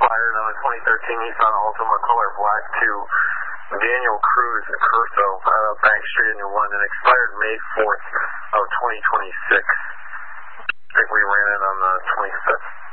expired on a 2013 Nissan Altima color black to Daniel Cruz Curso out of Bank Street in New London. Expired May 4th of 2026. I think we ran it on the 25th.